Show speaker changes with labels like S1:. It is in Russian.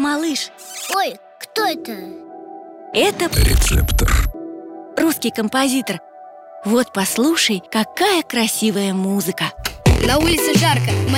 S1: малыш.
S2: Ой, кто это?
S1: Это
S3: Рецептор.
S1: русский композитор. Вот послушай, какая красивая музыка.
S2: На улице жарко.